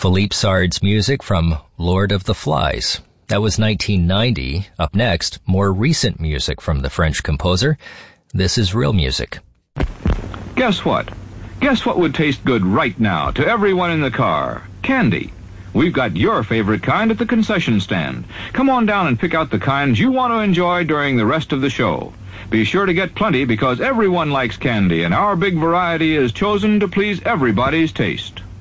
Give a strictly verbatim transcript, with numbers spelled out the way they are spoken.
Philippe Sard's music from Lord of the Flies. That was nineteen ninety. Up next, more recent music from the French composer. This is Real Music. Guess what? Guess what would taste good right now to everyone in the car? Candy. We've got your favorite kind at the concession stand. Come on down and pick out the kinds you want to enjoy during the rest of the show. Be sure to get plenty because everyone likes candy, and our big variety is chosen to please everybody's taste.